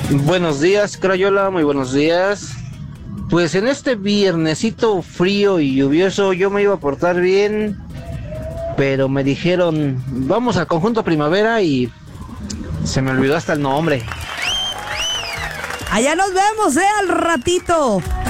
Buenos días, Crayola, muy buenos días. Pues en este viernesito frío y lluvioso yo me iba a portar bien, pero me dijeron, vamos al conjunto primavera y se me olvidó hasta el nombre. Allá nos vemos, al ratito.